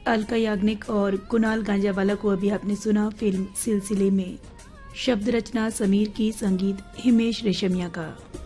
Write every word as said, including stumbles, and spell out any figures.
अलका याग्निक और कुणाल गांजावाला को अभी आपने सुना फिल्म सिलसिले में। शब्द रचना समीर की, संगीत हिमेश रेशमिया का।